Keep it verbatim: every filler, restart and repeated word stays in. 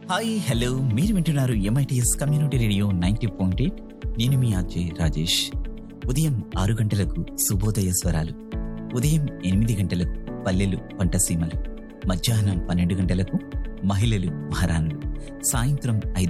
Hi hello మీరు వింటున్నారు MITS community radio ninety point eight. నేను మీ అజయ్ రాజేష్. ఉదయం ఆరు గంటలకు శుభోదయ స్వరాలు, ఉదయం ఎనిమిది గంటలకు పల్లెలు పంటసీమలు, మధ్యాహ్నం పన్నెండు గంటలకు మహిళలు మహారాణులు, సాయంత్రం ఐదు